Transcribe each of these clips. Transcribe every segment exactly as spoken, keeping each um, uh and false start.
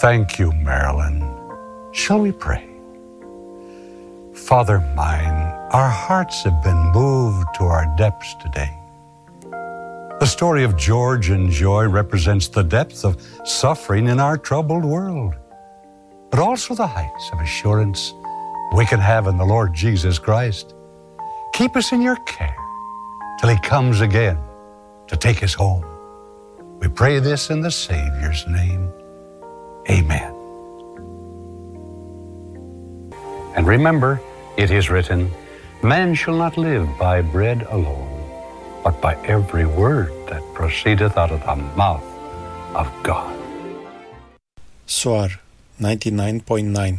Thank you, Marilyn. Shall we pray? Father mine, our hearts have been moved to our depths today. The story of George and Joy represents the depth of suffering in our troubled world, but also the heights of assurance we can have in the Lord Jesus Christ. Keep us in your care till he comes again to take us home. We pray this in the Savior's name. Amen. And remember, it is written, man shall not live by bread alone, but by every word that proceedeth out of the mouth of God. S O A R ninety-nine point nine.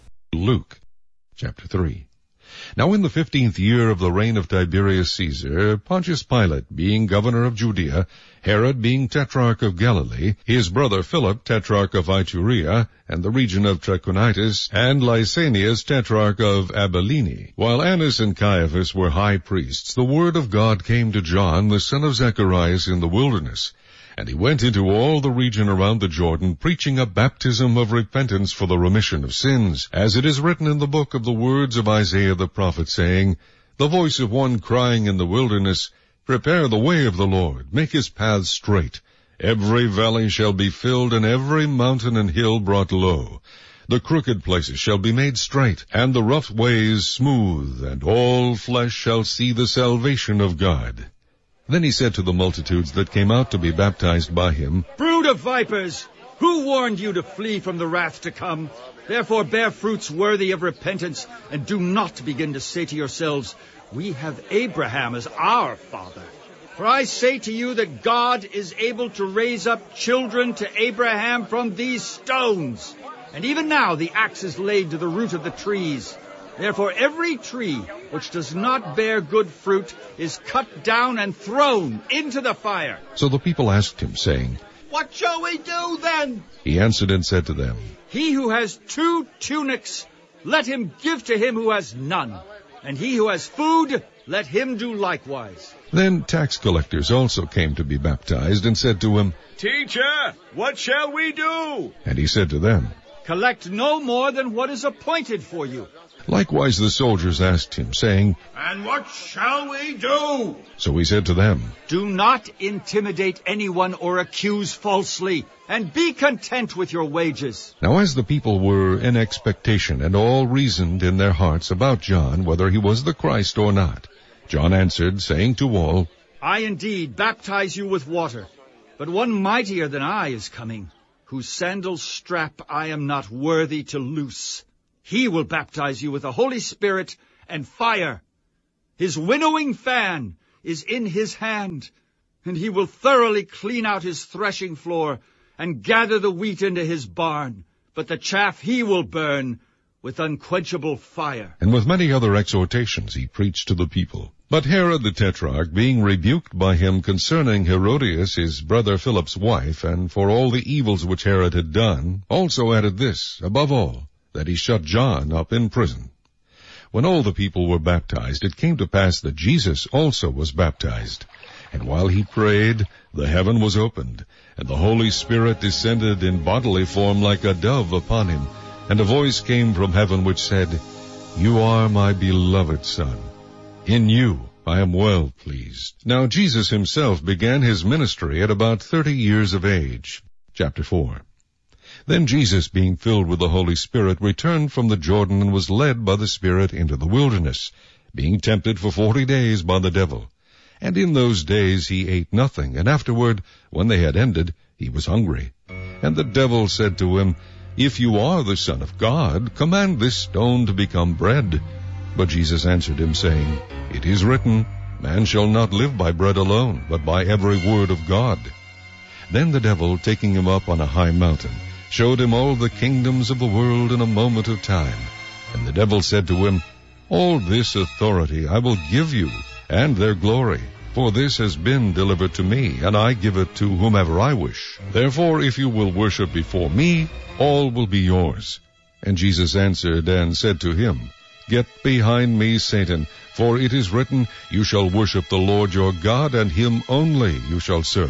Luke chapter three. Now in the fifteenth year of the reign of Tiberius Caesar, Pontius Pilate being governor of Judea, Herod being tetrarch of Galilee, his brother Philip tetrarch of Iturea, and the region of Trachonitis, and Lysanias tetrarch of Abilene, while Annas and Caiaphas were high priests, the word of God came to John, the son of Zacharias, in the wilderness. And he went into all the region around the Jordan, preaching a baptism of repentance for the remission of sins, as it is written in the book of the words of Isaiah the prophet, saying, the voice of one crying in the wilderness, prepare the way of the Lord, make his paths straight. Every valley shall be filled, and every mountain and hill brought low. The crooked places shall be made straight, and the rough ways smooth, and all flesh shall see the salvation of God. Then he said to the multitudes that came out to be baptized by him, Brood of vipers, who warned you to flee from the wrath to come? Therefore bear fruits worthy of repentance, and do not begin to say to yourselves, we have Abraham as our father. For I say to you that God is able to raise up children to Abraham from these stones. And even now the axe is laid to the root of the trees. Therefore every tree which does not bear good fruit is cut down and thrown into the fire. So the people asked him, saying, What shall we do then? He answered and said to them, He who has two tunics, let him give to him who has none. And he who has food, let him do likewise. Then tax collectors also came to be baptized, and said to him, Teacher, what shall we do? And he said to them, Collect no more than what is appointed for you. Likewise the soldiers asked him, saying, And what shall we do? So he said to them, Do not intimidate anyone or accuse falsely, and be content with your wages. Now as the people were in expectation, and all reasoned in their hearts about John, whether he was the Christ or not, John answered, saying to all, I indeed baptize you with water, but one mightier than I is coming, whose sandal strap I am not worthy to loose. He will baptize you with the Holy Spirit and fire. His winnowing fan is in his hand, and he will thoroughly clean out his threshing floor and gather the wheat into his barn, but the chaff he will burn with unquenchable fire. And with many other exhortations he preached to the people. But Herod the Tetrarch, being rebuked by him concerning Herodias, his brother Philip's wife, and for all the evils which Herod had done, also added this, above all, that he shut John up in prison. When all the people were baptized, it came to pass that Jesus also was baptized. And while he prayed, the heaven was opened, and the Holy Spirit descended in bodily form like a dove upon him. And a voice came from heaven which said, You are my beloved Son. In you I am well pleased. Now Jesus himself began his ministry at about thirty years of age. Chapter four. Then Jesus, being filled with the Holy Spirit, returned from the Jordan, and was led by the Spirit into the wilderness, being tempted for forty days by the devil. And in those days he ate nothing, and afterward, when they had ended, he was hungry. And the devil said to him, If you are the Son of God, command this stone to become bread. But Jesus answered him, saying, It is written, Man shall not live by bread alone, but by every word of God. Then the devil, taking him up on a high mountain, showed him all the kingdoms of the world in a moment of time. And the devil said to him, All this authority I will give you, and their glory, for this has been delivered to me, and I give it to whomever I wish. Therefore, if you will worship before me, all will be yours. And Jesus answered and said to him, Get behind me, Satan, for it is written, You shall worship the Lord your God, and him only you shall serve.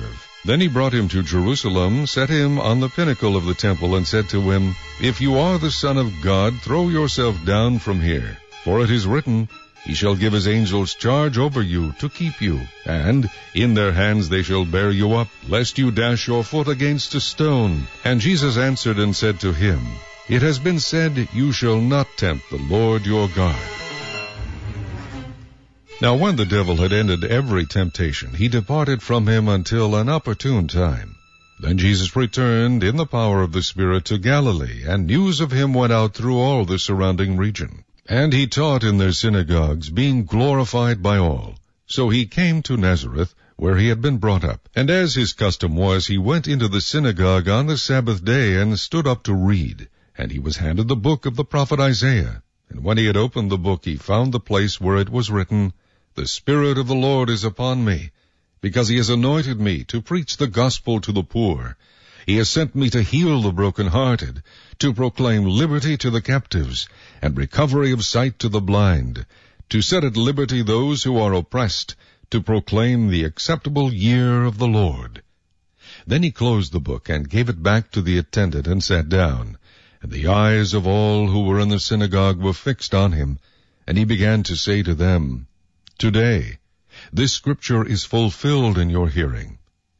Then he brought him to Jerusalem, set him on the pinnacle of the temple, and said to him, If you are the Son of God, throw yourself down from here. For it is written, He shall give his angels charge over you, to keep you, and in their hands they shall bear you up, lest you dash your foot against a stone. And Jesus answered and said to him, It has been said, You shall not tempt the Lord your God. Now when the devil had ended every temptation, he departed from him until an opportune time. Then Jesus returned in the power of the Spirit to Galilee, and news of him went out through all the surrounding region. And he taught in their synagogues, being glorified by all. So he came to Nazareth, where he had been brought up. And as his custom was, he went into the synagogue on the Sabbath day, and stood up to read. And he was handed the book of the prophet Isaiah. And when he had opened the book, he found the place where it was written, The Spirit of the Lord is upon me, because he has anointed me to preach the gospel to the poor. He has sent me to heal the brokenhearted, to proclaim liberty to the captives, and recovery of sight to the blind, to set at liberty those who are oppressed, to proclaim the acceptable year of the Lord. Then he closed the book and gave it back to the attendant and sat down. And the eyes of all who were in the synagogue were fixed on him. And he began to say to them, Today, this scripture is fulfilled in your hearing.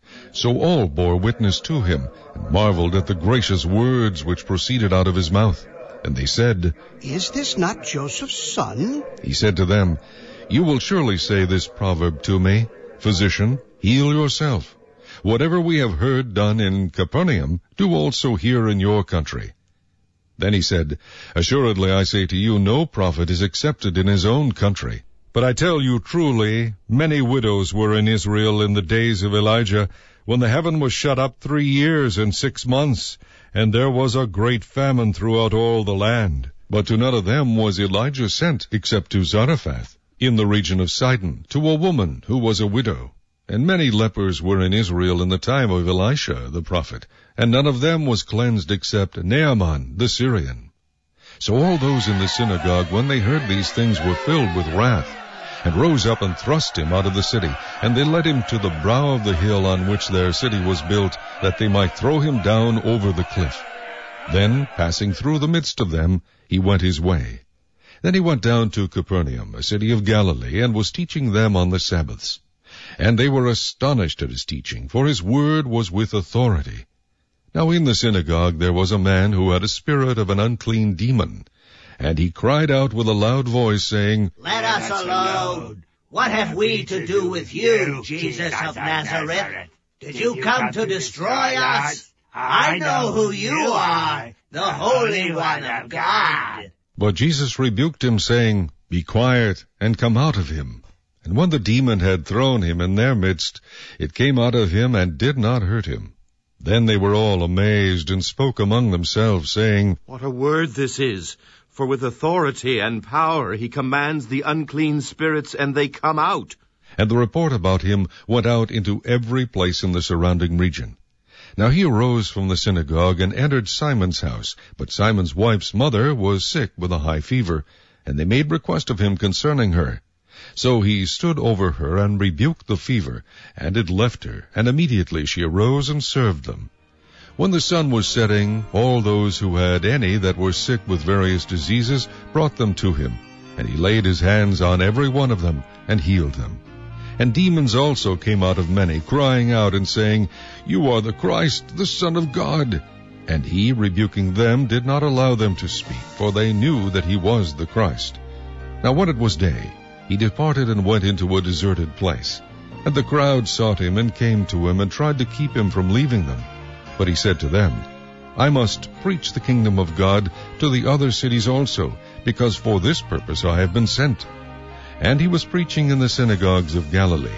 So all bore witness to him, and marveled at the gracious words which proceeded out of his mouth. And they said, Is this not Joseph's son? He said to them, You will surely say this proverb to me, Physician, heal yourself. Whatever we have heard done in Capernaum, do also here in your country. Then he said, Assuredly I say to you, no prophet is accepted in his own country. But I tell you truly, many widows were in Israel in the days of Elijah, when the heaven was shut up three years and six months, and there was a great famine throughout all the land. But to none of them was Elijah sent, except to Zarephath, in the region of Sidon, to a woman who was a widow. And many lepers were in Israel in the time of Elisha the prophet, and none of them was cleansed except Naaman the Syrian. So all those in the synagogue, when they heard these things, were filled with wrath, and rose up and thrust him out of the city. And they led him to the brow of the hill on which their city was built, that they might throw him down over the cliff. Then, passing through the midst of them, he went his way. Then he went down to Capernaum, a city of Galilee, and was teaching them on the Sabbaths. And they were astonished at his teaching, for his word was with authority. Now in the synagogue there was a man who had a spirit of an unclean demon. And he cried out with a loud voice, saying, Let us alone! What have we to do with you, Jesus of Nazareth? Did you come to destroy us? I know who you are, the Holy One of God. But Jesus rebuked him, saying, Be quiet, and come out of him. And when the demon had thrown him in their midst, it came out of him and did not hurt him. Then they were all amazed, and spoke among themselves, saying, What a word this is! For with authority and power he commands the unclean spirits, and they come out. And the report about him went out into every place in the surrounding region. Now he arose from the synagogue and entered Simon's house. But Simon's wife's mother was sick with a high fever, and they made request of him concerning her. So he stood over her and rebuked the fever, and it left her, and immediately she arose and served them. When the sun was setting, all those who had any that were sick with various diseases brought them to him, and he laid his hands on every one of them, and healed them. And demons also came out of many, crying out and saying, You are the Christ, the Son of God. And he, rebuking them, did not allow them to speak, for they knew that he was the Christ. Now when it was day, he departed and went into a deserted place. And the crowd sought him and came to him and tried to keep him from leaving them. But he said to them, I must preach the kingdom of God to the other cities also, because for this purpose I have been sent. And he was preaching in the synagogues of Galilee.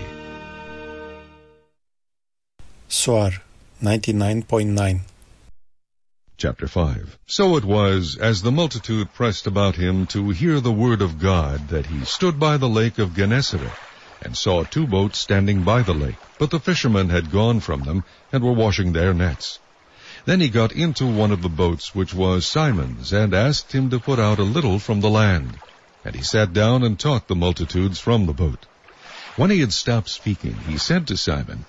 Soar ninety-nine point nine. Chapter five. So it was, as the multitude pressed about him to hear the word of God, that he stood by the lake of Gennesaret, and saw two boats standing by the lake. But the fishermen had gone from them, and were washing their nets. Then he got into one of the boats, which was Simon's, and asked him to put out a little from the land. And he sat down and taught the multitudes from the boat. When he had stopped speaking, he said to Simon,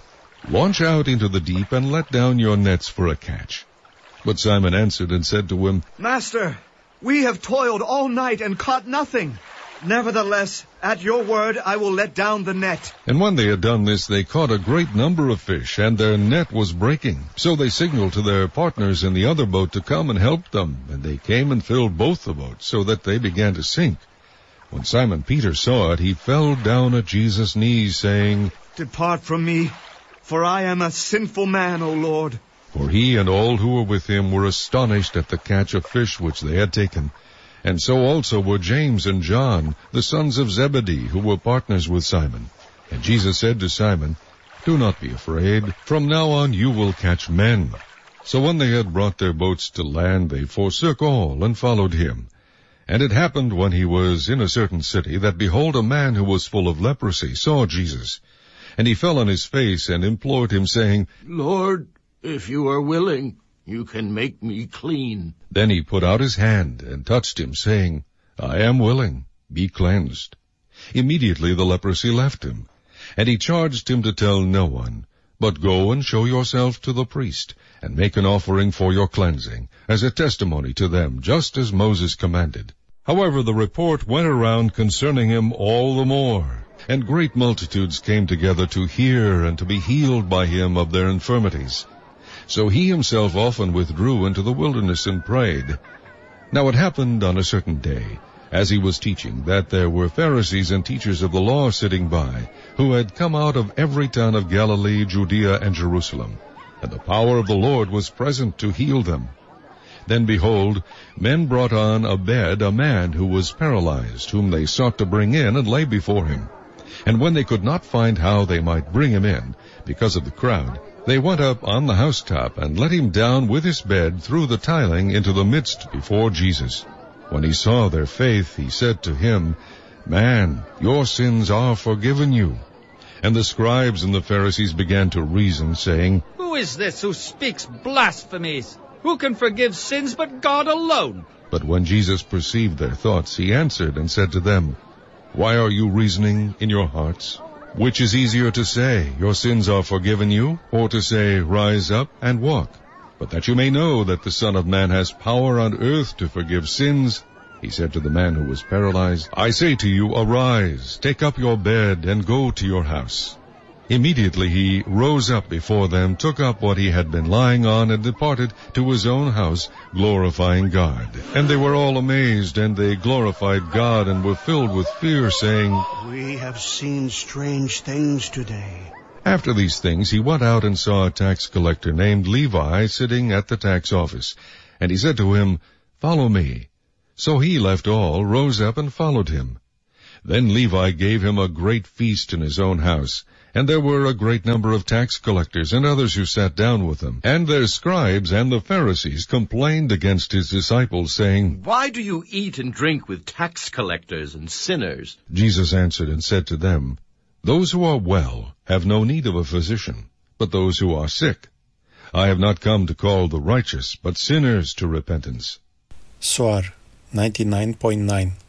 Launch out into the deep and let down your nets for a catch." But Simon answered and said to him, "Master, we have toiled all night and caught nothing. Nevertheless, at your word, I will let down the net." And when they had done this, they caught a great number of fish, and their net was breaking. So they signaled to their partners in the other boat to come and help them. And they came and filled both the boats, so that they began to sink. When Simon Peter saw it, he fell down at Jesus' knees, saying, "Depart from me, for I am a sinful man, O Lord." For he and all who were with him were astonished at the catch of fish which they had taken. And so also were James and John, the sons of Zebedee, who were partners with Simon. And Jesus said to Simon, "Do not be afraid. From now on you will catch men." So when they had brought their boats to land, they forsook all and followed him. And it happened when he was in a certain city, that behold, a man who was full of leprosy saw Jesus. And he fell on his face and implored him, saying, "Lord, if you are willing, you can make me clean." Then he put out his hand and touched him, saying, "I am willing, be cleansed." Immediately the leprosy left him. And he charged him to tell no one, but go and show yourself to the priest, and make an offering for your cleansing, as a testimony to them, just as Moses commanded. However, the report went around concerning him all the more, and great multitudes came together to hear and to be healed by him of their infirmities. So he himself often withdrew into the wilderness and prayed. Now it happened on a certain day, as he was teaching, that there were Pharisees and teachers of the law sitting by, who had come out of every town of Galilee, Judea, and Jerusalem. And the power of the Lord was present to heal them. Then behold, men brought on a bed a man who was paralyzed, whom they sought to bring in and lay before him. And when they could not find how they might bring him in, because of the crowd, they went up on the housetop and let him down with his bed through the tiling into the midst before Jesus. When he saw their faith, he said to him, "Man, your sins are forgiven you." And the scribes and the Pharisees began to reason, saying, "Who is this who speaks blasphemies? Who can forgive sins but God alone?" But when Jesus perceived their thoughts, he answered and said to them, "Why are you reasoning in your hearts? Which is easier to say, 'Your sins are forgiven you,' or to say, 'Rise up and walk'? But that you may know that the Son of Man has power on earth to forgive sins," he said to the man who was paralyzed, "I say to you, arise, take up your bed, and go to your house." Immediately he rose up before them, took up what he had been lying on, and departed to his own house, glorifying God. And they were all amazed, and they glorified God, and were filled with fear, saying, "We have seen strange things today." After these things he went out and saw a tax collector named Levi sitting at the tax office. And he said to him, "Follow me." So he left all, rose up, and followed him. Then Levi gave him a great feast in his own house. And there were a great number of tax collectors and others who sat down with them. And their scribes and the Pharisees complained against his disciples, saying, "Why do you eat and drink with tax collectors and sinners?" Jesus answered and said to them, "Those who are well have no need of a physician, but those who are sick. I have not come to call the righteous, but sinners to repentance." Soar ninety-nine point nine